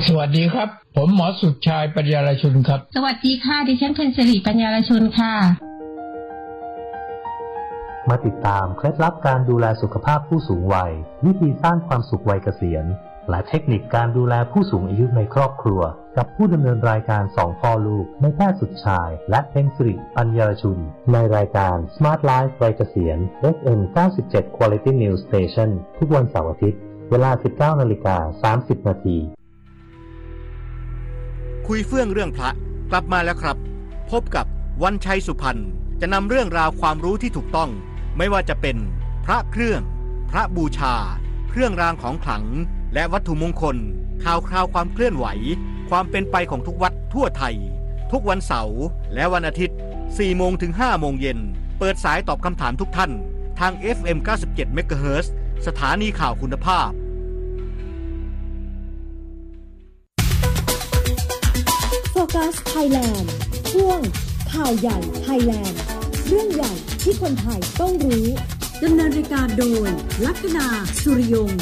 สวัสดีครับผมหมอสุดชายปัญญาลชุนครับสวัสดีค่ะดิฉันเพ็ญศิริปัญญาลชุนค่ะมาติดตามเคล็ดลับการดูแลสุขภาพผู้สูงวัยวิธีสร้างความสุขวัยเกษียณและเทคนิคการดูแลผู้สูงอายุในครอบครัวกับผู้ดำเนินรายการ2พ่อลูกนายแพทย์สุดชายและเพ็ญศิริปัญญาลชุนในรายการ Smart Life วัยเกษียณ FM 97 Quality News Station ทุกวันเสาร์อาทิตย์เวลา 19:30 น. คุยเฟื่องเรื่องพระกลับมาแล้วครับพบกับวันชัยสุพรรณจะนำเรื่องราวความรู้ที่ถูกต้องไม่ว่าจะเป็นพระเครื่องพระบูชาเครื่องรางของขลังและวัตถุมงคลข่าวคราวความเคลื่อนไหวความเป็นไปของทุกวัดทั่วไทยทุกวันเสาร์และวันอาทิตย์ 4 โมงถึง 5 โมงเย็นเปิดสายตอบคำถามทุกท่านทาง FM 97 MHz สถานีข่าวคุณภาพโฟกัสไทยแลนด์ช่วงข่าวใหญ่ไทยแลนด์เรื่องใหญ่ที่คนไทยต้องรู้ดำเนินรายการโดยลัคนาสุริยง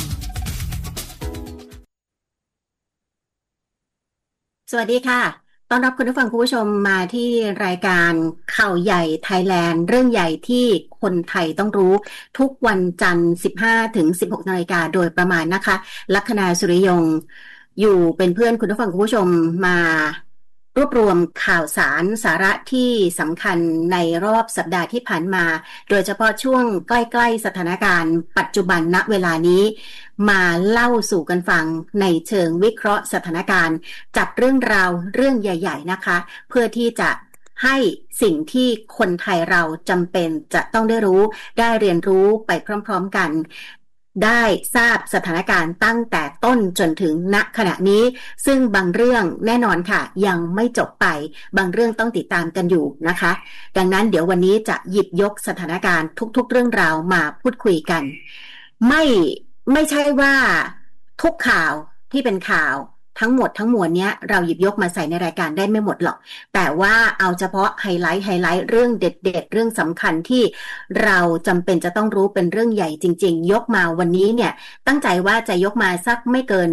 สวัสดีค่ะต้อนรับคุณผู้ฟังคุณผู้ชมมาที่รายการข่าวใหญ่ไทยแลนด์เรื่องใหญ่ที่คนไทยต้องรู้ทุกวันจันทร์ 15-16 นาฬิกาโดยประมาณนะคะลัคนาสุริยงอยู่เป็นเพื่อนคุณผู้ฟังคุณผู้ชมมารวบรวมข่าวสารสาระที่สำคัญในรอบสัปดาห์ที่ผ่านมาโดยเฉพาะช่วงใกล้ๆสถานการณ์ปัจจุบันณเวลานี้มาเล่าสู่กันฟังในเชิงวิเคราะห์สถานการณ์จัดเรื่องราวเรื่องใหญ่ๆนะคะเพื่อที่จะให้สิ่งที่คนไทยเราจำเป็นจะต้องได้รู้ได้เรียนรู้ไปพร้อมๆกันได้ทราบสถานการณ์ตั้งแต่ต้นจนถึงณขณะนี้ซึ่งบางเรื่องแน่นอนค่ะยังไม่จบไปบางเรื่องต้องติดตามกันอยู่นะคะดังนั้นเดี๋ยววันนี้จะหยิบยกสถานการณ์ทุกๆเรื่องราวมาพูดคุยกันไม่ใช่ว่าทุกข่าวที่เป็นข่าวทั้งหมดทั้งมวลเนี้ยเราหยิบยกมาใส่ในรายการได้ไม่หมดหรอกแต่ว่าเอาเฉพาะไฮไลท์เรื่องเด็ดๆเรื่องสำคัญที่เราจำเป็นจะต้องรู้เป็นเรื่องใหญ่จริงๆยกมาวันนี้เนี่ยตั้งใจว่าจะยกมาสักไม่เกิน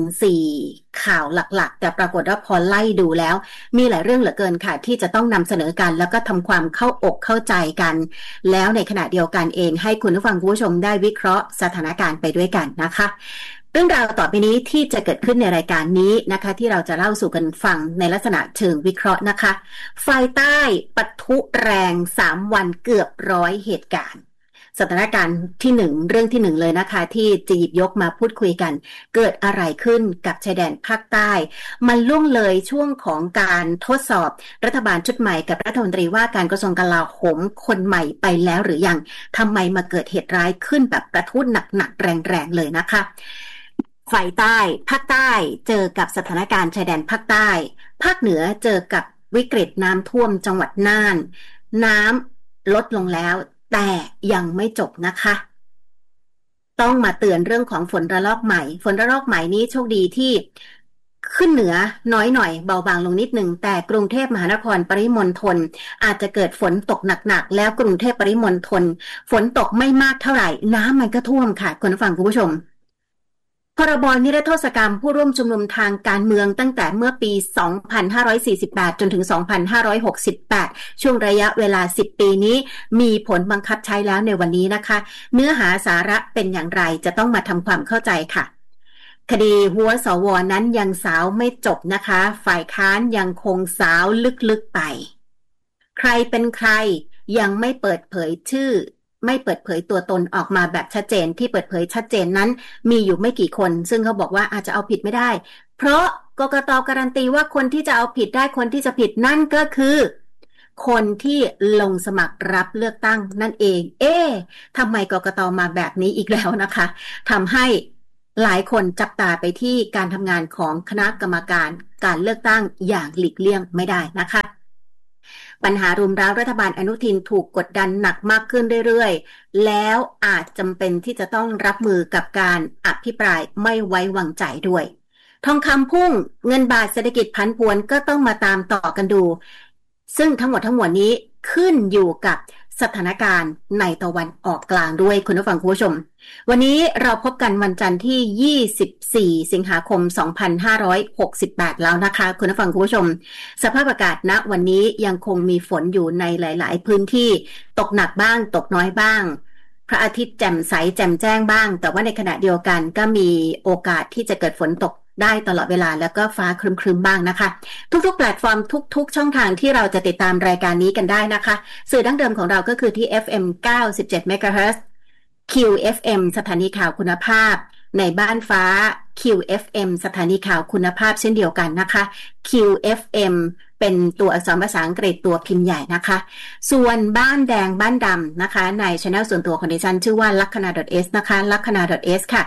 4ข่าวหลักๆแต่ปรากฏว่าพอไล่ดูแล้วมีหลายเรื่องเหลือเกินค่ะที่จะต้องนำเสนอกันแล้วก็ทำความเข้าอกเข้าใจกันแล้วในขณะเดียวกันเองให้คุณผู้ฟังคุณผู้ชมได้วิเคราะห์สถานการณ์ไปด้วยกันนะคะเรื่องราวต่อไปนี้ที่จะเกิดขึ้นในรายการนี้นะคะที่เราจะเล่าสู่กันฟังในลักษณะเชิงวิเคราะห์นะคะไฟใต้ปะทุแรง3วันเกือบ100เหตุการณ์สถานการณ์ที่1เรื่องที่1เลยนะคะที่จะหยิบยกมาพูดคุยกันเกิดอะไรขึ้นกับชายแดนภาคใต้มันล่วงเลยช่วงของการทดสอบรัฐบาลชุดใหม่กับรัฐมนตรีว่าการกระทรวงกลาโหมคนใหม่ไปแล้วหรือยังทำไมมาเกิดเหตุร้ายขึ้นแบบกระทุ้นหนักๆแรงๆเลยนะคะฝ่ายใต้ภาคใต้เจอกับสถานการณ์ชายแดนภาคใต้ภาคเหนือเจอกับวิกฤตน้ำท่วมจังหวัดน่านน้ำลดลงแล้วแต่ยังไม่จบนะคะต้องมาเตือนเรื่องของฝนระลอกใหม่ฝนระลอกใหม่นี้โชคดีที่ขึ้นเหนือน้อยหน่อยเบาบางลงนิดหนึ่งแต่กรุงเทพมหานครปริมณฑลอาจจะเกิดฝนตกหนักๆแล้วกรุงเทพปริมณฑลฝนตกไม่มากเท่าไหร่น้ำมันก็ท่วมค่ะคุณผู้ฟังคุณผู้ชมพรบนิรโทษกรรมผู้ร่วมชุมนุมทางการเมืองตั้งแต่เมื่อปี 2548 จนถึง 2568 ช่วงระยะเวลา 10 ปีนี้มีผลบังคับใช้แล้วในวันนี้นะคะเนื้อหาสาระเป็นอย่างไรจะต้องมาทำความเข้าใจค่ะคดีหัวสว.นั้นยังสาวไม่จบนะคะฝ่ายค้านยังคงสาวลึกๆไปใครเป็นใครยังไม่เปิดเผยชื่อไม่เปิดเผยตัวตนออกมาแบบชัดเจนที่เปิดเผยชัดเจนนั้นมีอยู่ไม่กี่คนซึ่งเขาบอกว่าอาจจะเอาผิดไม่ได้เพราะกกต.การันตีว่าคนที่จะเอาผิดได้คนที่จะผิดนั่นก็คือคนที่ลงสมัครรับเลือกตั้งนั่นเองทำไมกกต.มาแบบนี้อีกแล้วนะคะทำให้หลายคนจับตาไปที่การทำงานของคณะกรรมการการเลือกตั้งอย่างหลีกเลี่ยงไม่ได้นะคะปัญหารุมเร้ารัฐบาลอนุทินถูกกดดันหนักมากขึ้นเรื่อยๆแล้วอาจจำเป็นที่จะต้องรับมือกับการอภิปรายไม่ไว้วางใจด้วยทองคำพุ่งเงินบาทเศรษฐกิจผันผวนก็ต้องมาตามต่อกันดูซึ่งทั้งหมดทั้งมวลนี้ขึ้นอยู่กับสถานการณ์ในตะวันออกกลางด้วยคุณผู้ฟังคุณผู้ชมวันนี้เราพบกันวันจันทร์ที่24สิงหาคม2568แล้วนะคะคุณผู้ฟังคุณผู้ชมสภาพอากาศณวันนี้ยังคงมีฝนอยู่ในหลายๆพื้นที่ตกหนักบ้างตกน้อยบ้างพระอาทิตย์แจ่มใสแจ่มแจ้งบ้างแต่ว่าในขณะเดียวกันก็มีโอกาสที่จะเกิดฝนตกได้ตลอดเวลาแล้วก็ฟ้าครึมๆบ้างนะคะทุกๆแพลตฟอร์มทุกๆช่องทางที่เราจะติดตามรายการนี้กันได้นะคะสื่อดั้งเดิมของเราก็คือที่ FM 97 MHz QFM สถานีข่าวคุณภาพในบ้านฟ้า QFM สถานีข่าวคุณภาพเช่นเดียวกันนะคะ QFM เป็นตัวอักษรภาษาอังกฤษตัวพิมพ์ใหญ่นะคะส่วนบ้านแดงบ้านดำนะคะใน channel ส่วนตัวของดิฉันชื่อว่าลัคนา .s นะคะลัคนา .s ค่ะ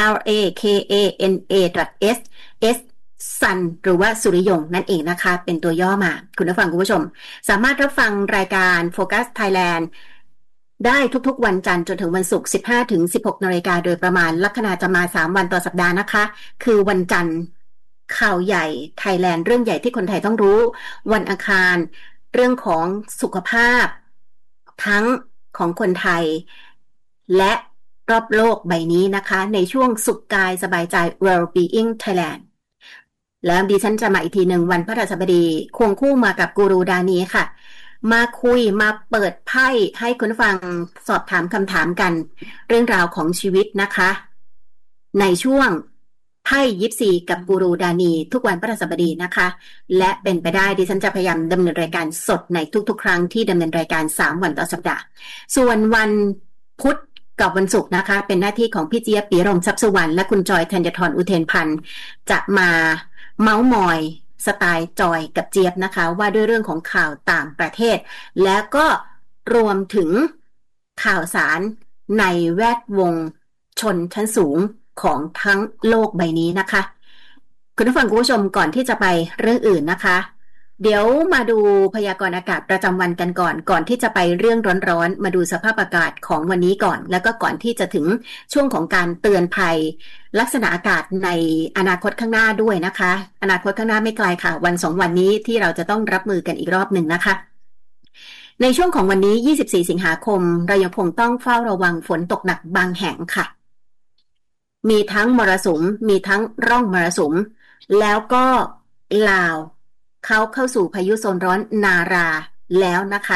LAKANA.s S ซันหรือว่าสุริยงนั่นเองนะคะเป็นตัวย่อมาคุณผู้ฟังคุณผู้ชมสามารถรับฟังรายการโฟกัสไทยแลนด์ได้ทุกๆวันจันทร์จนถึงวันศุกร์ 15-16 น.โดยประมาณลัคนาจะมา3วันต่อสัปดาห์นะคะคือวันจันทร์ข่าวใหญ่ไทยแลนด์เรื่องใหญ่ที่คนไทยต้องรู้วันอังคารเรื่องของสุขภาพทั้งของคนไทยและรอบโลกใบนี้นะคะในช่วงสุขกายสบายใจ Well-being Thailand แล้วดิฉันจะมาอีกทีหนึ่งวันพฤหัสบดีควงคู่มากับกูรูดานีค่ะมาคุยมาเปิดไพ่ให้คุณฟังสอบถามคำถามกันเรื่องราวของชีวิตนะคะในช่วงไพ่ยิปซีกับกูรูดานีทุกวันพฤหัสบดีนะคะและเป็นไปได้ดิฉันจะพยายามดำเนินรายการสดในทุกๆครั้งที่ดำเนินรายการ3วันต่อสัปดาห์ส่วนวันพุธกับวันศุกร์นะคะเป็นหน้าที่ของพี่เจี๊ยบ ปิยรมทรัพย์สุวรรณและคุณจอยธัญธรอุเทนพันธ์จะมาเม้ามอยสไตล์จอยกับเจี๊ยบนะคะว่าด้วยเรื่องของข่าวต่างประเทศและก็รวมถึงข่าวสารในแวดวงชนชั้นสูงของทั้งโลกใบนี้นะคะคุณผู้ฟังคุณผู้ชมก่อนที่จะไปเรื่องอื่นนะคะเดี๋ยวมาดูพยากรณ์อากาศประจำวันกันก่อนที่จะไปเรื่องร้อนๆมาดูสภาพอากาศของวันนี้ก่อนแล้วก็ก่อนที่จะถึงช่วงของการเตือนภัยลักษณะอากาศในอนาคตข้างหน้าด้วยนะคะอนาคตข้างหน้าไม่ไกลค่ะวัน2วันนี้ที่เราจะต้องรับมือกันอีกรอบหนึ่งนะคะในช่วงของวันนี้24สิงหาคมเรายังคงต้องเฝ้าระวังฝนตกหนักบางแห่งค่ะมีทั้งมรสุมมีทั้งร่องมรสุมแล้วก็ลาวเข้าสู่พายุโซนร้อนนาราแล้วนะคะ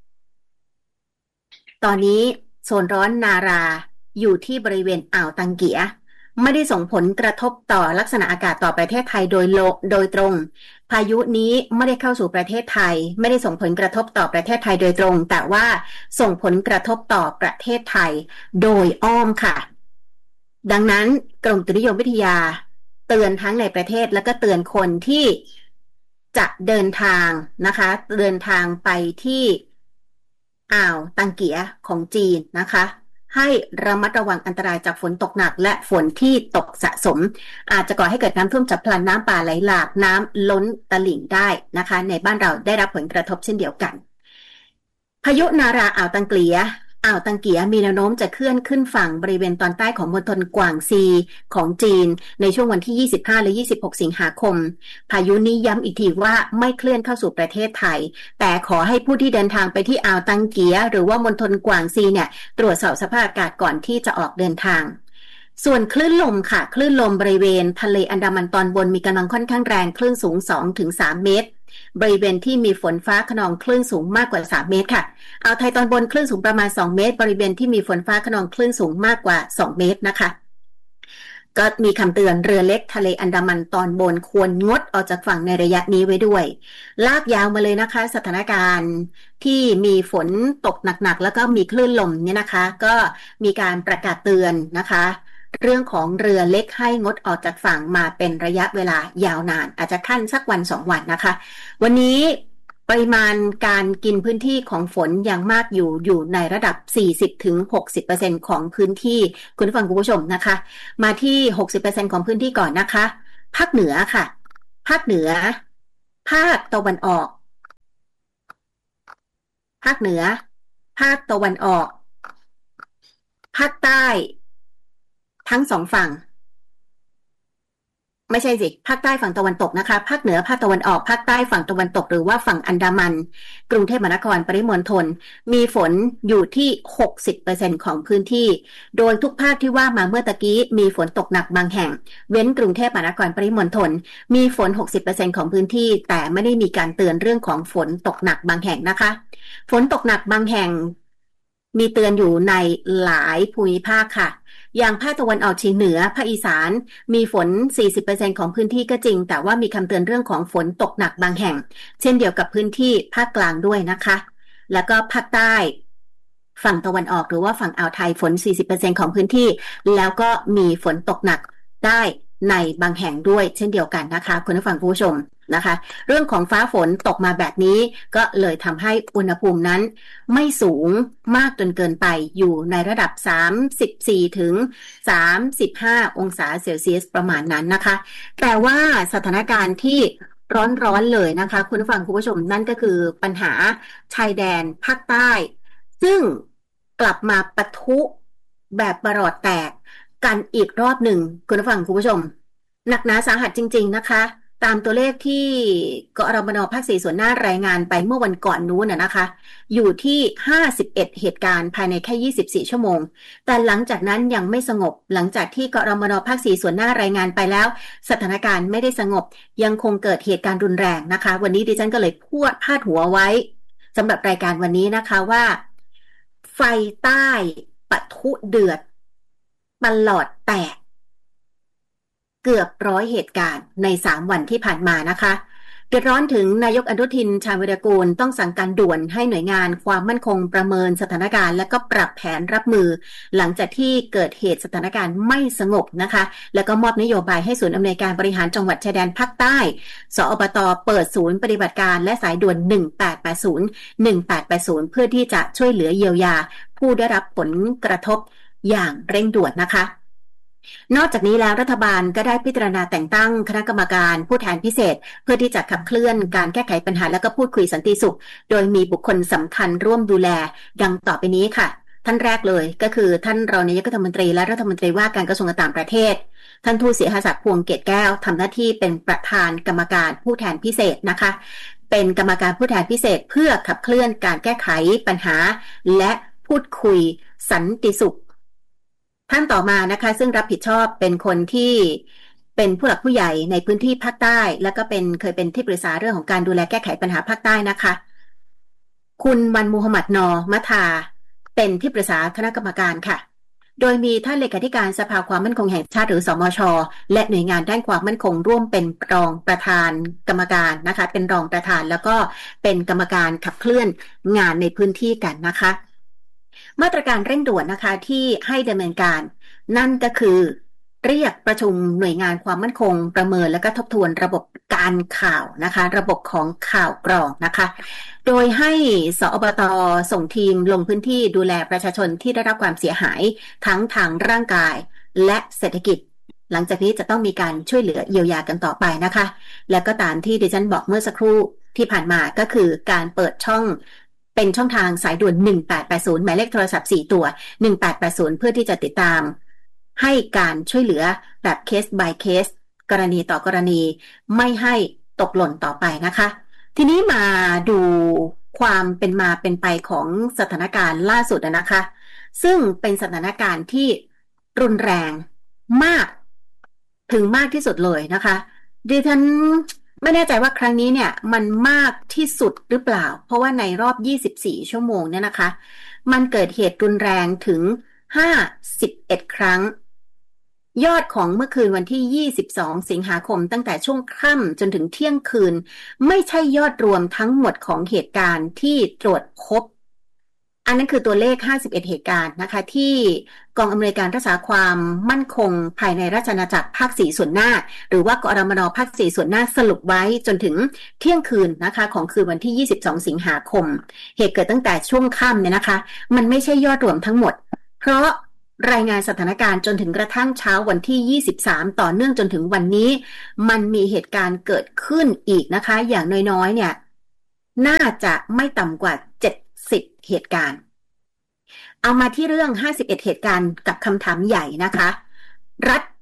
ตอนนี้โซนร้อนนาราอยู่ที่บริเวณอ่าวตังเกียไม่ได้ส่งผลกระทบต่อลักษณะอากาศต่อประเทศไทยโดยตรงพายุนี้ไม่ได้เข้าสู่ประเทศไทยไม่ได้ส่งผลกระทบต่อประเทศไทยโดยตรงแต่ว่าส่งผลกระทบต่อประเทศไทยโดยอ้อมค่ะดังนั้นกรมอุตุนิยมวิทยาเตือนทั้งในประเทศและก็เตือนคนที่จะเดินทางนะคะเดินทางไปที่อ่าวตังเกียของจีนนะคะให้ระมัดระวังอันตรายจากฝนตกหนักและฝนที่ตกสะสมอาจจะก่อให้เกิดน้ำท่วมฉับพลันน้ำป่าไหลหลากน้ำล้นตลิ่งได้นะคะในบ้านเราได้รับผลกระทบเช่นเดียวกันพายุนาราอ่าวตังเกียมีแนวโน้มจะเคลื่อนขึ้นฝั่งบริเวณตอนใต้ของมณฑลกวางซีของจีนในช่วงวันที่25และ26สิงหาคมพายุนี้ย้ำอีกทีว่าไม่เคลื่อนเข้าสู่ประเทศไทยแต่ขอให้ผู้ที่เดินทางไปที่อ่าวตังเกียหรือว่ามณฑลกวางซีเนี่ยตรวจสอบสภาพอากาศก่อนที่จะออกเดินทางส่วนคลื่นลมค่ะคลื่นลมบริเวณทะเลอันดามันตอนบนมีกำลังค่อนข้างแรงคลื่นสูง 2-3 เมตรบริเวณที่มีฝนฟ้าคะนองคลื่นสูงมากกว่า3เมตรค่ะอ่าวไทยตอนบนคลื่นสูงประมาณ2เมตรบริเวณที่มีฝนฟ้าคะนองคลื่นสูงมากกว่า2เมตรนะคะก็มีคำเตือนเรือเล็กทะเลอันดามันตอนบนควรงดออกจากฝั่งในระยะนี้ไว้ด้วยลากยาวมาเลยนะคะสถานการณ์ที่มีฝนตกหนักๆแล้วก็มีคลื่นลมเนี่ยนะคะก็มีการประกาศเตือนนะคะเรื่องของเรือเล็กให้งดออกจากฝั่งมาเป็นระยะเวลายาวนานอาจจะขั้นสักวัน2วันนะคะวันนี้ปริมาณการกินพื้นที่ของฝนยังมากอยู่ในระดับ 40-60% ของพื้นที่คุณผู้ฟังคุณผู้ชมนะคะมาที่ 60% ของพื้นที่ก่อนนะคะภาคเหนือค่ะภาคเหนือภาคตะวันออกภาคเหนือภาคตะวันออกภาคใต้ทั้ง2ฝั่งไม่ใช่สิภาคใต้ฝั่งตะวันตกนะคะภาคเหนือภาคตะวันออกภาคใต้ฝั่งตะวันตกหรือว่าฝั่งอันดามันกรุงเทพมหานครปริมณฑลมีฝนอยู่ที่ 60% ของพื้นที่โดยทุกภาคที่ว่ามาเมื่อตะกี้มีฝนตกหนักบางแห่งเว้นกรุงเทพมหานครปริมณฑลมีฝน 60% ของพื้นที่แต่ไม่ได้มีการเตือนเรื่องของฝนตกหนักบางแห่งนะคะฝนตกหนักบางแห่งมีเตือนอยู่ในหลายภูมิภาคค่ะอย่างภาคตะวันออกเฉียงเหนือภาคอีสานมีฝน 40% ของพื้นที่ก็จริงแต่ว่ามีคำเตือนเรื่องของฝนตกหนักบางแห่งเช่นเดียวกับพื้นที่ภาคกลางด้วยนะคะแล้วก็ภาคใต้ฝั่งตะวันออกหรือว่าฝั่งอ่าวไทยฝน 40% ของพื้นที่แล้วก็มีฝนตกหนักได้ในบางแห่งด้วยเช่นเดียวกันนะคะคุณผู้ฟังผู้ชมนะคะเรื่องของฟ้าฝนตกมาแบบนี้ก็เลยทำให้อุณหภูมินั้นไม่สูงมากจนเกินไปอยู่ในระดับ34ถึง35องศาเซลเซียสประมาณนั้นนะคะแต่ว่าสถานการณ์ที่ร้อนเลยนะคะคุณผู้ฟังคุณผู้ชมนั่นก็คือปัญหาชายแดนภาคใต้ซึ่งกลับมาปะทุแบบประหลอดแตกกันอีกรอบหนึ่งคุณผู้ฟังคุณผู้ชมหนักหนาสาหัสจริงๆนะคะตามตัวเลขที่กรมน.ภาค 4ส่วนหน้ารายงานไปเมื่อวันก่อนนู้นนะคะอยู่ที่51เหตุการณ์ภายในแค่24ชั่วโมงแต่หลังจากนั้นยังไม่สงบหลังจากที่กรมน.ภาค 4ส่วนหน้ารายงานไปแล้วสถานการณ์ไม่ได้สงบยังคงเกิดเหตุการณ์รุนแรงนะคะวันนี้ดิฉันก็เลยพูดพาดหัวไว้สำหรับรายการวันนี้นะคะว่าไฟใต้ปะทุเดือดประหลอดแตกเกือบ100เหตุการณ์ใน3วันที่ผ่านมานะคะเดือดร้อนถึงนายกอนุทินชาญวิรากูลต้องสั่งการด่วนให้หน่วยงานความมั่นคงประเมินสถานการณ์และก็ปรับแผนรับมือหลังจากที่เกิดเหตุสถานการณ์ไม่สงบนะคะแล้วก็มอบนโยบายให้ศูนย์อำนวยการบริหารจังหวัดชายแดนภาคใต้สอบต.เปิดศูนย์ปฏิบัติการและสายด่วน1880เพื่อที่จะช่วยเหลือเยียวยาผู้ได้รับผลกระทบอย่างเร่งด่วนนะคะนอกจากนี้แล้วรัฐบาลก็ได้พิจารณาแต่งตั้งคณะกรรมการผู้แทนพิเศษเพื่อที่จะขับเคลื่อนการแก้ไขปัญหาและก็พูดคุยสันติสุขโดยมีบุคคลสำคัญร่วมดูแลดังต่อไปนี้ค่ะท่านแรกเลยก็คือท่านรองนายกรัฐมนตรีและรัฐมนตรีว่าการกระทรวงการต่างประเทศท่านทูตศิหศักดิ์พวงเกตแก้วทำหน้าที่เป็นประธานกรรมการผู้แทนพิเศษนะคะเป็นกรรมการผู้แทนพิเศษเพื่อขับเคลื่อนการแก้ไขปัญหาและพูดคุยสันติสุขท่านต่อมานะคะซึ่งรับผิดชอบเป็นคนที่เป็นผู้หลักผู้ใหญ่ในพื้นที่ภาคใต้แล้วก็เคยเป็นที่ปรึกษาเรื่องของการดูแลแก้ไขปัญหาภาคใต้นะคะคุณวันมูฮัมหมัดนอมะทาเป็นที่ปรึกษาคณะกรรมการค่ะโดยมีท่านเลขาธิการสภาความมั่นคงแห่งชาติหรือสมช.และหน่วยงานด้านความมั่นคงร่วมเป็นรองประธานกรรมการนะคะเป็นรองประธานแล้วก็เป็นกรรมการขับเคลื่อนงานในพื้นที่กันนะคะมาตรการเร่งด่วนนะคะที่ให้ดำเนินการนั่นก็คือเรียกประชุมหน่วยงานความมั่นคงประเมินและก็ทบทวนระบบการข่าวนะคะระบบของข่าวกรองนะคะโดยให้สอบต.ส่งทีมลงพื้นที่ดูแลประชาชนที่ได้รับความเสียหายทั้งทางร่างกายและเศรษฐกิจหลังจากนี้จะต้องมีการช่วยเหลือเยียวยากันต่อไปนะคะและก็ตามที่ดิฉันบอกเมื่อสักครู่ที่ผ่านมาก็คือการเปิดช่องเป็นช่องทางสายด่วน1880หมายเลขโทรศัพท์4ตัว1880เพื่อที่จะติดตามให้การช่วยเหลือแบบเคส by เคสกรณีต่อกรณีไม่ให้ตกหล่นต่อไปนะคะทีนี้มาดูความเป็นมาเป็นไปของสถานการณ์ล่าสุดนะคะซึ่งเป็นสถานการณ์ที่รุนแรงมากถึงมากที่สุดเลยนะคะดิฉันไม่แน่ใจว่าครั้งนี้เนี่ยมันมากที่สุดหรือเปล่าเพราะว่าในรอบ24ชั่วโมงเนี่ยนะคะมันเกิดเหตุรุนแรงถึง51ครั้งยอดของเมื่อคืนวันที่22สิงหาคมตั้งแต่ช่วงค่ำจนถึงเที่ยงคืนไม่ใช่ยอดรวมทั้งหมดของเหตุการณ์ที่ตรวจพบอันนั้นคือตัวเลข51เหตุการณ์นะคะที่กองอำนวยการรักษาความมั่นคงภายในราชอาณาจักรภาค4ส่วนหน้าหรือว่ากรมน.ภาค4ส่วนหน้าสรุปไว้จนถึงเที่ยงคืนนะคะของคืนวันที่22สิงหาคมเหตุเกิดตั้งแต่ช่วงค่ำเนี่ยนะคะมันไม่ใช่ยอดรวมทั้งหมดเพราะรายงานสถานการณ์จนถึงกระทั่งเช้าวันที่23ต่อเนื่องจนถึงวันนี้มันมีเหตุการณ์เกิดขึ้นอีกนะคะอย่างน้อยๆเนี่ยน่าจะไม่ต่ำกว่า70เหตุการณ์เอามาที่เรื่อง51เหตุการณ์กับคำถามใหญ่นะคะรัฐ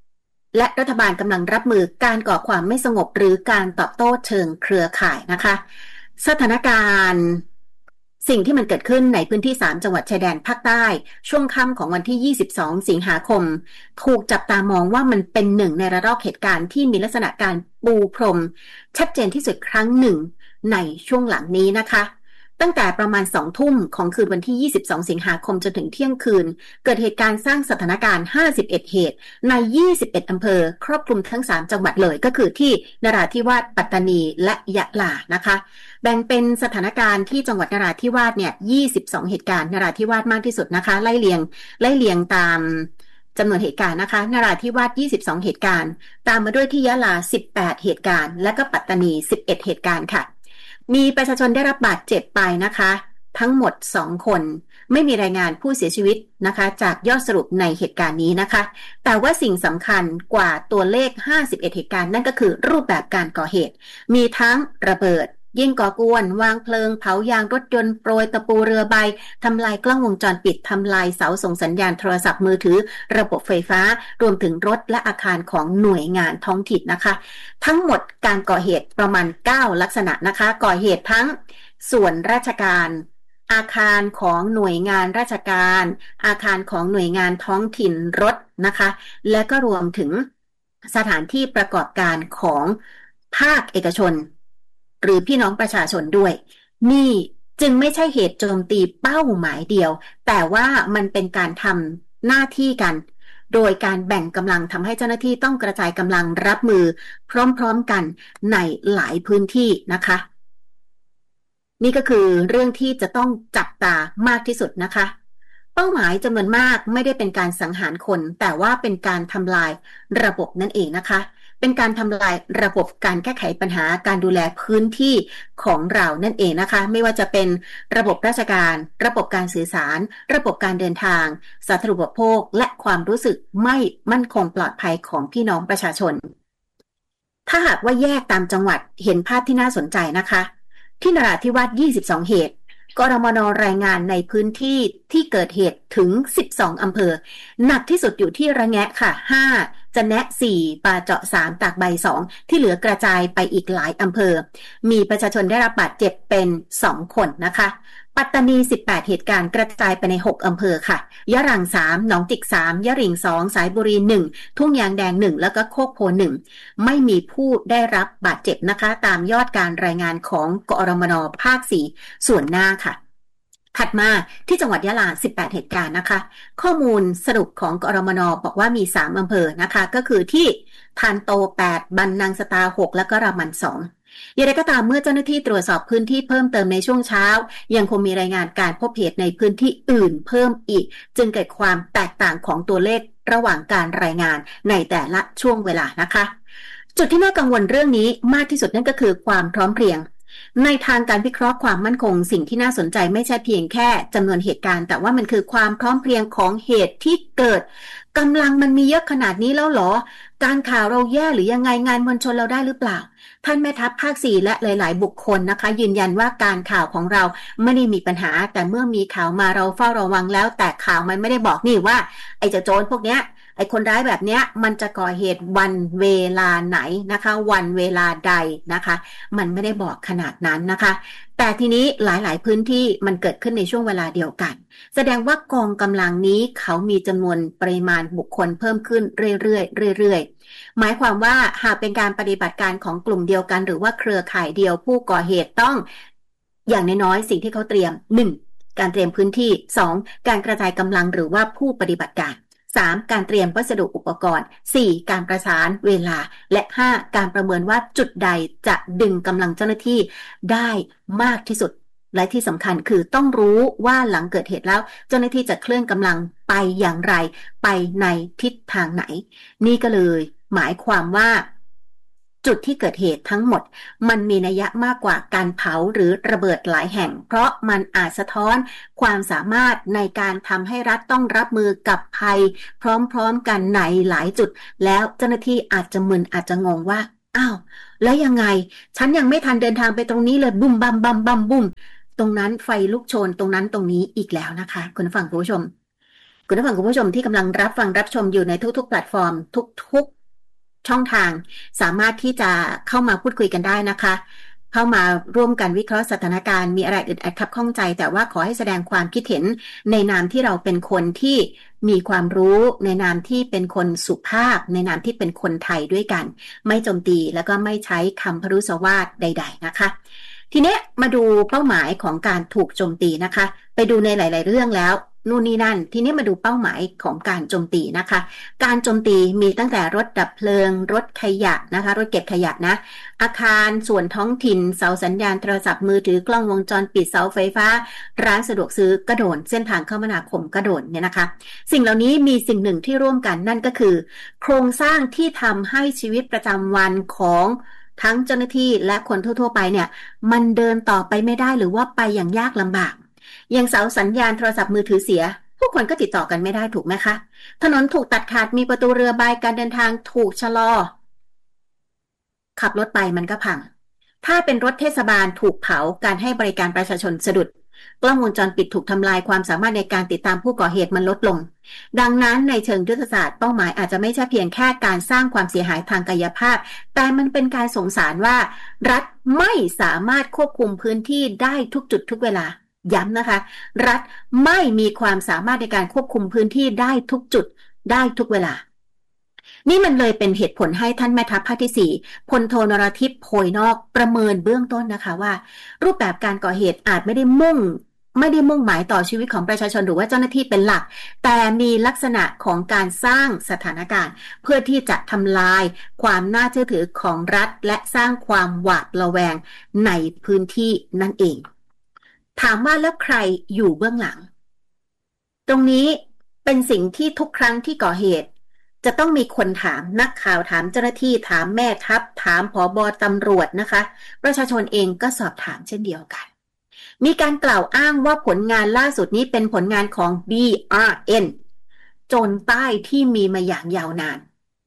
และรัฐบาลกำลังรับมือการก่อความไม่สงบหรือการตอบโต้เชิงเครือข่ายนะคะสถานการณ์สิ่งที่มันเกิดขึ้นในพื้นที่3จังหวัดชายแดนภาคใต้ช่วงค่ำของวันที่22สิงหาคมถูกจับตามองว่ามันเป็นหนึ่งในระลอกเหตุการณ์ที่มีลักษณะการปูพรมชัดเจนที่สุดครั้งหนึ่งในช่วงหลังนี้นะคะตั้งแต่ประมาณ2 ทุ่มของคืนวันที่22สิงหาคมจนถึงเที่ยงคืนเกิดเหตุการณ์สร้างสถานการณ์51เหตุใน21อำเภอครอบคลุมทั้ง3จังหวัดเลยก็คือที่นราธิวาสปัตตานีและยะลานะคะแบ่งเป็นสถานการณ์ที่จังหวัดนราธิวาสเนี่ย22เหตุการณ์นราธิวาสมากที่สุดนะคะไล่เลียงตามจำนวนเหตุการณ์นะคะนราธิวาส22เหตุการณ์ตามมาด้วยที่ยะลา18เหตุการณ์และก็ปัตตานี11เหตุการณ์ค่ะมีประชาชนได้รับบาดเจ็บไปนะคะทั้งหมด2คนไม่มีรายงานผู้เสียชีวิตนะคะจากยอดสรุปในเหตุการณ์นี้นะคะแต่ว่าสิ่งสำคัญกว่าตัวเลข51เหตุการณ์นั่นก็คือรูปแบบการก่อเหตุมีทั้งระเบิดยิงก่อกวนวางเพลิงเผายางรถยนต์โปรยตะปูเรือใบทำลายกล้องวงจรปิดทำลายเสาส่งสัญญาณโทรศัพท์มือถือระบบไฟฟ้ารวมถึงรถและอาคารของหน่วยงานท้องถิ่นนะคะทั้งหมดการก่อเหตุประมาณ9ลักษณะนะคะก่อเหตุทั้งส่วนราชการอาคารของหน่วยงานราชการอาคารของหน่วยงานท้องถิ่นรถนะคะและก็รวมถึงสถานที่ประกอบการของภาคเอกชนหรือพี่น้องประชาชนด้วยนี่จึงไม่ใช่เหตุโจมตีเป้าหมายเดียวแต่ว่ามันเป็นการทำหน้าที่กันโดยการแบ่งกำลังทำให้เจ้าหน้าที่ต้องกระจายกำลังรับมือพร้อมๆกันในหลายพื้นที่นะคะนี่ก็คือเรื่องที่จะต้องจับตามากที่สุดนะคะเป้าหมายจำนวนมากไม่ได้เป็นการสังหารคนแต่ว่าเป็นการทำลายระบบนั่นเองนะคะเป็นการทำลายระบบการแก้ไขปัญหาการดูแลพื้นที่ของเรานั่นเองนะคะไม่ว่าจะเป็นระบบราชการระบบการสื่อสารระบบการเดินทางสาธารณูปโภคและความรู้สึกไม่มั่นคงปลอดภัยของพี่น้องประชาชนถ้าหากว่าแยกตามจังหวัดเห็นภาพที่น่าสนใจนะคะที่นราธิวาส22เหตุกรมน.รายงานในพื้นที่ที่เกิดเหตุถึง12อำเภอหนักที่สุดอยู่ที่ระแงะค่ะ5จะแนะ4ป่าเจาะ3ตากใบ2ที่เหลือกระจายไปอีกหลายอำเภอมีประชาชนได้รับบาดเจ็บเป็น2คนนะคะปัตตานี18เหตุการณ์กระจายไปใน6อำเภอค่ะยะรัง3หนองจิก3ยะหริ่ง2สายบุรี1ทุ่งยางแดง1แล้วก็โคกโพ1ไม่มีผู้ได้รับบาดเจ็บนะคะตามยอดการรายงานของกอรมน.ภาค4ส่วนหน้าค่ะถัดมาที่จังหวัดยะลา18เหตุการณ์นะคะข้อมูลสรุปของกอรมน.บอกว่ามี3อำเภอนะคะก็คือที่ทานโต8บันนังสตา6แล้วก็รามัน2อย่างไรก็ตามเมื่อเจ้าหน้าที่ตรวจสอบพื้นที่เพิ่มเติมในช่วงเช้ายังคงมีรายงานการพบเหตุในพื้นที่อื่นเพิ่มอีกจึงเกิดความแตกต่างของตัวเลขระหว่างการรายงานในแต่ละช่วงเวลานะคะจุดที่น่ากังวลเรื่องนี้มากที่สุดนั่นก็คือความพร้อมเพรียงในทางการวิเคราะห์ความมั่นคงสิ่งที่น่าสนใจไม่ใช่เพียงแค่จำนวนเหตุการณ์แต่ว่ามันคือความพร้อมเพรียงของเหตุที่เกิดกำลังมันมีเยอะขนาดนี้แล้วหรอการข่าวเราแย่หรือยังไงงานมวลชนเราได้หรือเปล่าท่านแม่ทัพภาค4และหลายๆบุคคลนะคะยืนยันว่าการข่าวของเราไม่ได้มีปัญหาแต่เมื่อมีข่าวมาเราเฝ้าระวังแล้วแต่ข่าวมันไม่ได้บอกนี่ว่าไอ้เจ้าโจรพวกเนี้ยไอ้คนร้ายแบบเนี้ยมันจะก่อเหตุวันเวลาไหนนะคะวันเวลาใดนะคะมันไม่ได้บอกขนาดนั้นนะคะแต่ทีนี้หลายๆพื้นที่มันเกิดขึ้นในช่วงเวลาเดียวกันแสดงว่ากองกำลังนี้เขามีจำนวนปริมาณบุคคลเพิ่มขึ้นเรื่อยๆหมายความว่าหากเป็นการปฏิบัติการของกลุ่มเดียวกันหรือว่าเครือข่ายเดียวผู้ก่อเหตุต้องอย่างน้อยๆสิ่งที่เขาเตรียม 1. การเตรียมพื้นที่ 2. การกระจายกำลังหรือว่าผู้ปฏิบัติการ3. การเตรียมวัสดุอุปกรณ์ 4. การประสานเวลาและ 5. การประเมินว่าจุดใดจะดึงกำลังเจ้าหน้าที่ได้มากที่สุดและที่สำคัญคือต้องรู้ว่าหลังเกิดเหตุแล้วเจ้าหน้าที่จะเคลื่อนกำลังไปอย่างไรไปในทิศทางไหนนี่ก็เลยหมายความว่าจุดที่เกิดเหตุทั้งหมดมันมีนัยมากกว่าการเผาหรือระเบิดหลายแห่งเพราะมันอาจสะท้อนความสามารถในการทำให้รัฐต้องรับมือกับภัยพร้อมๆกันในหลายจุดแล้วเจ้าหน้าที่อาจจะมึนอาจจะงงว่าอ้าวแล้วยังไงฉันยังไม่ทันเดินทางไปตรงนี้เลยบุ้มบัมบัมบัมบุ้มตรงนั้นไฟลุกโชนตรงนั้นตรงนี้อีกแล้วนะคะคุณผู้ฟังคุณผู้ชมที่กำลังรับฟังรับชมอยู่ในทุกๆแพลตฟอร์มทุกช่องทางสามารถที่จะเข้ามาพูดคุยกันได้นะคะเข้ามาร่วมกันวิเคราะห์สถานการณ์มีอะไรอึดอัดขับข้องใจแต่ว่าขอให้แสดงความคิดเห็นในนามที่เราเป็นคนที่มีความรู้ในนามที่เป็นคนสุภาพในนามที่เป็นคนไทยด้วยกันไม่โจมตีแล้วก็ไม่ใช้คำพรุษวาทใดๆนะคะทีนี้มาดูเป้าหมายของการถูกโจมตีนะคะไปดูในหลายๆเรื่องแล้วนู่นนี่นั่นทีนี้มาดูเป้าหมายของการโจมตีนะคะการโจมตีมีตั้งแต่รถดับเพลิงรถขยะนะคะรถเก็บขยะนะอาคารส่วนท้องถิ่นเสาสัญญาณโทรศัพท์มือถือกล้องวงจรปิดเสาไฟฟ้าร้านสะดวกซื้อกระโดดเส้นทางคมนาคมกระโดดเนี่ยนะคะสิ่งเหล่านี้มีสิ่งหนึ่งที่ร่วมกันนั่นก็คือโครงสร้างที่ทำให้ชีวิตประจำวันของทั้งเจ้าหน้าที่และคนทั่วๆไปเนี่ยมันเดินต่อไปไม่ได้หรือว่าไปอย่างยากลำบากอย่างเสาสัญญาณโทรศัพท์มือถือเสียผู้คนก็ติดต่อกันไม่ได้ถูกไหมคะถนนถูกตัดขาดมีประตูเรือใบการเดินทางถูกชะลอขับรถไปมันก็พังถ้าเป็นรถเทศบาลถูกเผาการให้บริการประชาชนสะดุดกล้องวงจรปิดถูกทำลายความสามารถในการติดตามผู้ก่อเหตุมันลดลงดังนั้นในเชิงยุทธศาสตร์เป้าหมายอาจจะไม่ใช่เพียงแค่การสร้างความเสียหายทางกายภาพแต่มันเป็นการสงสารว่ารัฐไม่สามารถควบคุมพื้นที่ได้ทุกจุดทุกเวลาย้ำนะคะรัฐไม่มีความสามารถในการควบคุมพื้นที่ได้ทุกจุดได้ทุกเวลานี่มันเลยเป็นเหตุผลให้ท่านแม่ทัพภาคที่4พลโทนรทิพย์โพยนอกประเมินเบื้องต้นนะคะว่ารูปแบบการก่อเหตุอาจไม่ได้มุ่งหมายต่อชีวิตของประชาชนหรือว่าเจ้าหน้าที่เป็นหลักแต่มีลักษณะของการสร้างสถานการณ์เพื่อที่จะทำลายความน่าเชื่อถือของรัฐและสร้างความหวาดระแวงในพื้นที่นั่นเองถามว่าแล้วใครอยู่เบื้องหลังตรงนี้เป็นสิ่งที่ทุกครั้งที่ก่อเหตุจะต้องมีคนถามนักข่าวถามเจ้าหน้าที่ถามแม่ทัพถามผบ.ตำรวจนะคะประชาชนเองก็สอบถามเช่นเดียวกันมีการกล่าวอ้างว่าผลงานล่าสุดนี้เป็นผลงานของ BRN โจรใต้ที่มีมาอย่างยาวนาน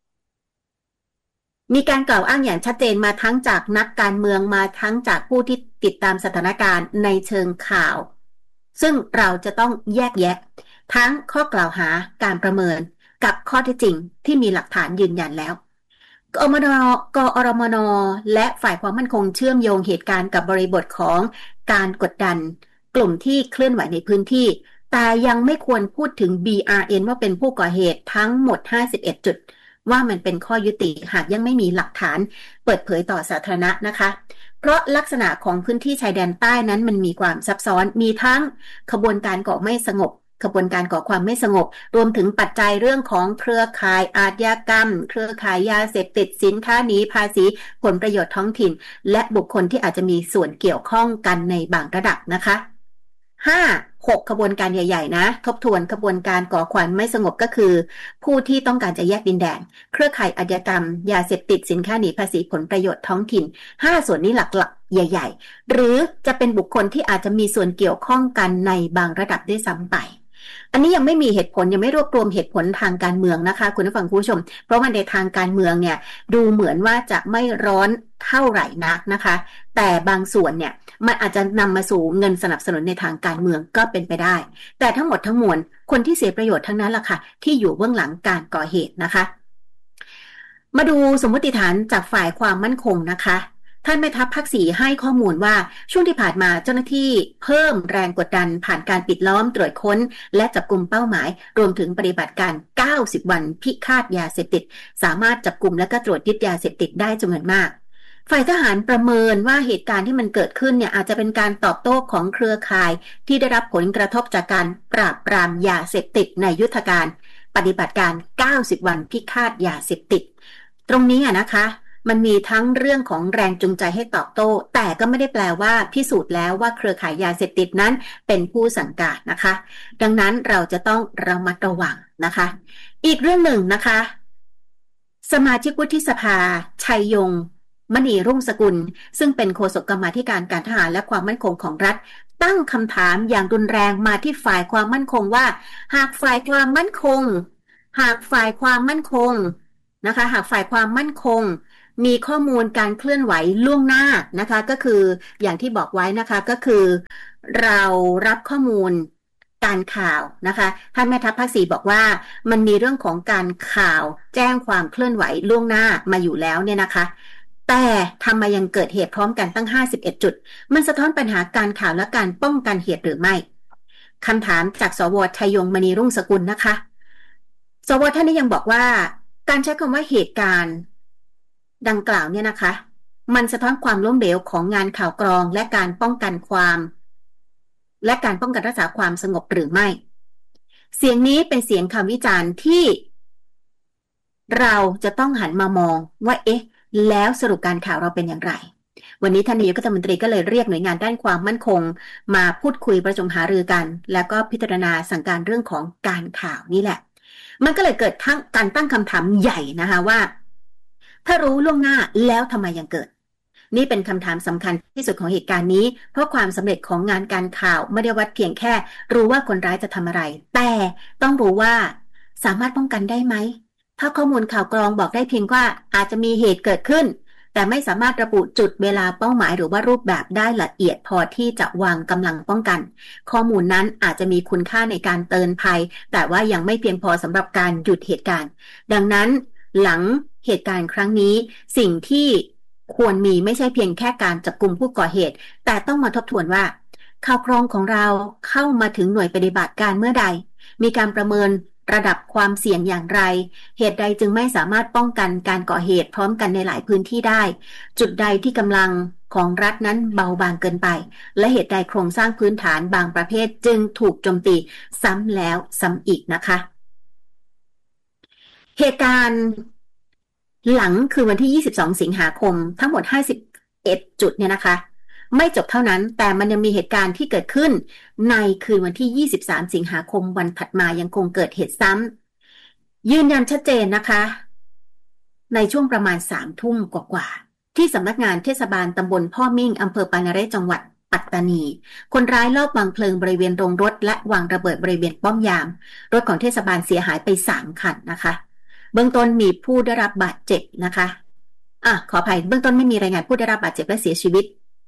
มีการกล่าวอ้างอย่างชัดเจนมาทั้งจากนักการเมืองมาทั้งจากผู้ที่ติดตามสถานการณ์ในเชิงข่าวซึ่งเราจะต้องแยกแยะทั้งข้อกล่าวหาการประเมินกับข้อเท็จจริงที่มีหลักฐานยืนยันแล้วกอรมนและฝ่ายความมั่นคงเชื่อมโยงเหตุการณ์กับบริบทของการกดดันกลุ่มที่เคลื่อนไหวในพื้นที่แต่ยังไม่ควรพูดถึง BRN ว่าเป็นผู้ก่อเหตุทั้งหมด51จุดว่ามันเป็นข้อยุติหากยังไม่มีหลักฐานเปิดเผยต่อสาธารณะนะคะเพราะลักษณะของพื้นที่ชายแดนใต้นั้นมันมีความซับซ้อนมีทั้งขบวนการก่อไม่สงบขบวนการก่อความไม่สงบรวมถึงปัจจัยเรื่องของเครือข่ายอาชญากรรมเครือข่ายยาเสพติดสินค้าหนีภาษีผลประโยชน์ท้องถิ่นและบุคคลที่อาจจะมีส่วนเกี่ยวข้องกันในบางระดับนะคะ6 ขบวนการใหญ่ๆนะทบทวนขบวนการก่อความไม่สงบก็คือผู้ที่ต้องการจะแยกดินแดนเครือข่ายอาชญากรรมยาเสพติดสินค้าหนีภาษีผลประโยชน์ท้องถิ่น5ส่วนนี้หลักๆใหญ่ๆหรือจะเป็นบุคคลที่อาจจะมีส่วนเกี่ยวข้องกันในบางระดับด้วยซ้ำไปอันนี้ยังไม่มีเหตุผลยังไม่รวบรวมเหตุผลทางการเมืองนะคะคุณผู้ฟังคุณผู้ชมเพราะว่าในทางการเมืองเนี่ยดูเหมือนว่าจะไม่ร้อนเท่าไหร่นักนะคะแต่บางส่วนเนี่ยมันอาจจะนำมาสู่เงินสนับสนุนในทางการเมืองก็เป็นไปได้แต่ทั้งหมดทั้งมวลคนที่เสียประโยชน์ทั้งนั้นล่ะค่ะที่อยู่เบื้องหลังการก่อเหตุนะคะมาดูสมมติฐานจากฝ่ายความมั่นคงนะคะท่านแม่ทัพภาค 4ให้ข้อมูลว่าช่วงที่ผ่านมาเจ้าหน้าที่เพิ่มแรงกดดันผ่านการปิดล้อมตรวจค้นและจับกุมเป้าหมายรวมถึงปฏิบัติการ90วันพิฆาตยาเสพติดสามารถจับกุมและก็ตรวจยึดยาเสพติดได้จำนวนมากฝ่ายทหารประเมินว่าเหตุการณ์ที่มันเกิดขึ้นเนี่ยอาจจะเป็นการตอบโต้ของเครือข่ายที่ได้รับผลกระทบจากการปราบปรามยาเสพติดในยุทธการปฏิบัติการ90วันพิฆาตยาเสพติดตรงนี้นะคะมันมีทั้งเรื่องของแรงจูงใจให้ตอบโต้แต่ก็ไม่ได้แปลว่าพิสูจน์แล้วว่าเครือข่ายยาเสพติดนั้นเป็นผู้สังกัดนะคะดังนั้นเราจะต้องระมัดระวังนะคะอีกเรื่องหนึ่งนะคะสมาชิกวุฒิสภาชัยยงมณีรุ่งสกุลซึ่งเป็นโฆษกกรรมาธิการการทหารและความมั่นคงของรัฐตั้งคำถามอย่างรุนแรงมาที่ฝ่ายความมั่นคงว่าหากฝ่ายความมั่นคงนะคะหากฝ่ายความมั่นคงมีข้อมูลการเคลื่อนไหวล่วงหน้านะคะก็คืออย่างที่บอกไว้นะคะก็คือเรารับข้อมูลการข่าวนะคะท่านแม่ทัพภาค 4บอกว่ามันมีเรื่องของการข่าวแจ้งความเคลื่อนไหวล่วงหน้ามาอยู่แล้วเนี่ยนะคะแต่ทำไมยังเกิดเหตุพร้อมกันตั้ง51จุดมันสะท้อนปัญหาการข่าวและการป้องกันเหตุหรือไม่คำถามจากสว.ชัยยงมณีรุ่งสกุลนะคะสว.ท่านนี้ยังบอกว่าการใช้คำว่าเหตุการณ์ดังกล่าวเนี่ยนะคะมันสะท้อนความล้มเหลวของงานข่าวกรองและการป้องกันรักษาความสงบหรือไม่เสียงนี้เป็นเสียงคำวิจารณ์ที่เราจะต้องหันมามองว่าแล้วสรุปการข่าวเราเป็นอย่างไรวันนี้ท่านนายกรัฐมนตรีก็เลยเรียกหน่วยงานด้านความมั่นคงมาพูดคุยประชุมหารือกันแล้วก็พิจารณาสั่งการเรื่องของการข่าวนี่แหละมันก็เลยเกิดการตั้งคำถามใหญ่นะคะว่าถ้ารู้ล่วงหน้าแล้วทำไมยังเกิดนี่เป็นคำถามสำคัญที่สุดของเหตุการณ์นี้เพราะความสำเร็จของงานการข่าวไม่ได้วัดเพียงแค่รู้ว่าคนร้ายจะทำอะไรแต่ต้องรู้ว่าสามารถป้องกันได้ไหมถ้าข้อมูลข่าวกรองบอกได้เพียงว่าอาจจะมีเหตุเกิดขึ้นแต่ไม่สามารถระบุจุดเวลาเป้าหมายหรือว่ารูปแบบได้ละเอียดพอที่จะวางกำลังป้องกันข้อมูลนั้นอาจจะมีคุณค่าในการเตือนภัยแต่ว่ายังไม่เพียงพอสำหรับการหยุดเหตุการณ์ดังนั้นหลังเหตุการณ์ครั้งนี้สิ่งที่ควรมีไม่ใช่เพียงแค่การจับกุมผู้ก่อเหตุแต่ต้องมาทบทวนว่าข่าวกรองของเราเข้ามาถึงหน่วยปฏิบัติการเมื่อใดมีการประเมินระดับความเสี่ยงอย่างไรเหตุใดจึงไม่สามารถป้องกันการก่อเหตุพร้อมกันในหลายพื้นที่ได้จุดใดที่กำลังของรัฐนั้นเบาบางเกินไปและเหตุใดโครงสร้างพื้นฐานบางประเภทจึงถูกโจมตีซ้ำแล้วซ้ำอีกนะคะเหตุการณ์หลังคือวันที่22สิงหาคมทั้งหมด51จุดเนี่ยนะคะไม่จบเท่านั้นแต่มันยังมีเหตุการณ์ที่เกิดขึ้นในคืนวันที่23สิงหาคมวันถัดมายังคงเกิดเหตุซ้ำยืนยันชัดเจนนะคะในช่วงประมาณ3 ทุ่มกว่าๆที่สำนักงานเทศบาลตำบลพ่อมิ่งอำเภอปานาเรศจังหวัดปัตตานีคนร้ายลอบวางเพลิงบริเวณโรงรถและวางระเบิดบริเวณป้อมยามรถของเทศบาลเสียหายไป3 คันนะคะเบื้องต้นมีผู้ได้รับบาดเจ็บนะคะขออภัยเบื้องต้นไม่มีรายงานผู้ได้รับบาดเจ็บและเสียชีวิต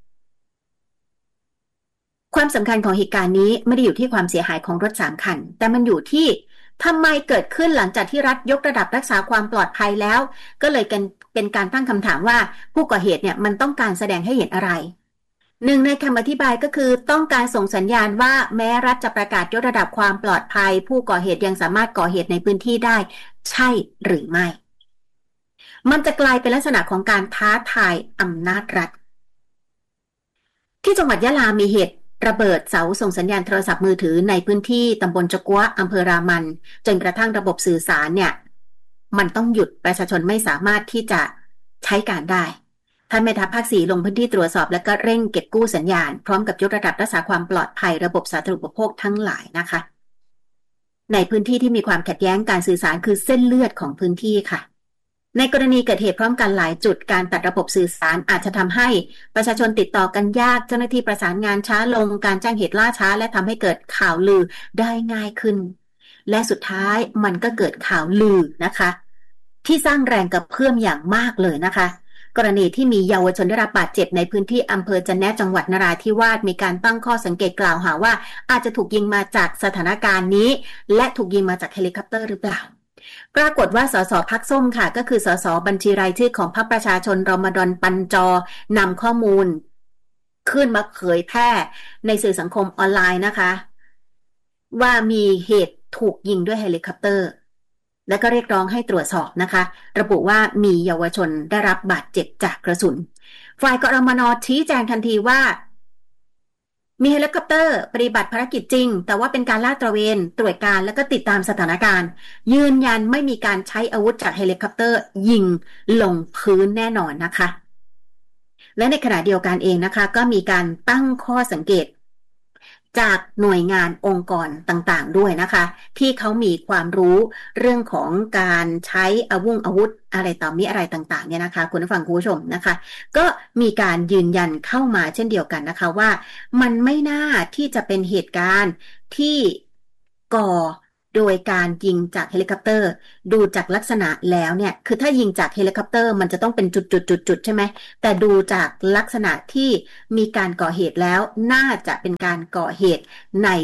ความสำคัญของเหตุการณ์นี้ไม่ได้อยู่ที่ความเสียหายของรถ3 คันแต่มันอยู่ที่ทำไมเกิดขึ้นหลังจากที่รัฐยกระดับรักษาความปลอดภัยแล้วก็เลยเป็นการตั้งคำถามว่าผู้ก่อเหตุเนี่ยมันต้องการแสดงให้เห็นอะไรหนึ่งในคำอธิบายก็คือต้องการส่งสัญญาณว่าแม้รัฐจะประกาศยกระดับความปลอดภัยผู้ก่อเหตุยังสามารถก่อเหตุในพื้นที่ได้ใช่หรือไม่มันจะกลายเป็นลักษณะของการท้าทายอำนาจรัฐที่จังหวัดยะลามีเหตุระเบิดเสาส่งสัญญาณโทรศัพท์มือถือในพื้นที่ตำบลจะกัวอำเภอรามันจนกระทั่งระบบสื่อสารเนี่ยมันต้องหยุดประชาชนไม่สามารถที่จะใช้การได้ท่านแม่ทัพภาค 4ลงพื้นที่ตรวจสอบและก็เร่งเก็บกู้สัญญาณพร้อมกับยกระดับรักษาความปลอดภัยระบบสาธารณูปโภคทั้งหลายนะคะในพื้นที่ที่มีความขัดแย้งการสื่อสารคือเส้นเลือดของพื้นที่ค่ะในกรณีเกิดเหตุพร้อมกันหลายจุดการตัดระบบสื่อสารอาจจะทำให้ประชาชนติดต่อกันยากเจ้าหน้าที่ประสานงานช้าลงการแจ้งเหตุล่าช้าและทำให้เกิดข่าวลือได้ง่ายขึ้นและสุดท้ายมันก็เกิดข่าวลือนะคะที่สร้างแรงกระเพื่อมอย่างมากเลยนะคะกรณีที่มีเยาวชนได้รับบาดเจ็บในพื้นที่อำเภอจันแนะจังหวัดนราธิวาสมีการตั้งข้อสังเกตกล่าวหาว่าอาจจะถูกยิงมาจากสถานการณ์นี้และถูกยิงมาจากเฮลิคอปเตอร์หรือเปล่าปรากฏว่าสสพรรคส้มค่ะก็คือสสบัญชีรายชื่อของพรรคประชาชนรมฎอนปัญจนำข้อมูลขึ้นมาเผยแพร่ในสื่อสังคมออนไลน์นะคะว่ามีเหตุถูกยิงด้วยเฮลิคอปเตอร์และก็เรียกร้องให้ตรวจสอบนะคะระบุว่ามีเยาวชนได้รับบาดเจ็บจากกระสุนฝ่ายกรมน.ชี้แจงทันทีว่ามีเฮลิคอปเตอร์ปฏิบัติภารกิจจริงแต่ว่าเป็นการลาดตระเวนตรวจการและก็ติดตามสถานการณ์ยืนยันไม่มีการใช้อาวุธจากเฮลิคอปเตอร์ยิงลงพื้นแน่นอนนะคะและในขณะเดียวกันเองนะคะก็มีการตั้งข้อสังเกตจากหน่วยงานองค์กรต่างๆด้วยนะคะที่เขามีความรู้เรื่องของการใช้อาวุธอะไรต่อมีอะไรต่างๆเนี่ยนะคะคุณผู้ฟังคุณผู้ชมนะคะก็มีการยืนยันเข้ามาเช่นเดียวกันนะคะว่ามันไม่น่าที่จะเป็นเหตุการณ์ที่ก่อโดยการยิงจากเฮลิคอปเตอร์ดูจากลักษณะแล้วเนี่ยคือถ้ายิงจากเฮลิคอปเตอร์มันจะต้องเป็นจุดๆๆๆใช่ไหมแต่ดูจากลักษณะที่มีการก่อเหตุแล้วน่าจะเป็นการก่อเหตุใน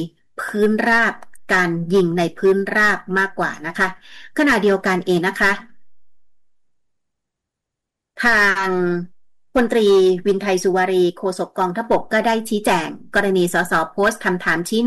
พื้นราบการยิงในพื้นราบมากกว่านะคะขณะเดียวกันเองนะคะทางพลตรีวินไทยสุวารีโฆษกกองทัพบกก็ได้ชี้แจงกรณีสสโพสต์คำถามชี้